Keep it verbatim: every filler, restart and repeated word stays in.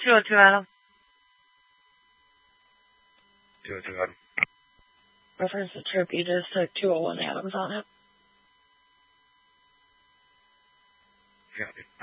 two oh two, Adam. two oh two, Adam. Reference the trip you just took, two oh one Adams on it. Copy.